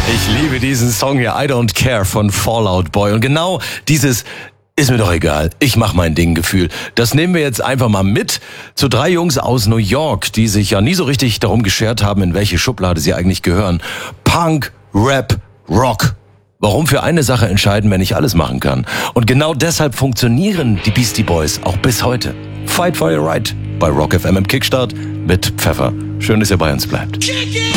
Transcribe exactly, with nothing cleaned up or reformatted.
Ich liebe diesen Song hier, I Don't Care von Fall Out Boy. Und genau dieses ist mir doch egal, ich mach mein Ding Gefühl. Das nehmen wir jetzt einfach mal mit zu drei Jungs aus New York, die sich ja nie so richtig darum geschert haben, in welche Schublade sie eigentlich gehören. Punk, Rap, Rock. Warum für eine Sache entscheiden, wenn ich alles machen kann? Und genau deshalb funktionieren die Beastie Boys auch bis heute. Fight for your right bei Rock F M im Kickstart mit Pfeffer. Schön, dass ihr bei uns bleibt. Kick it!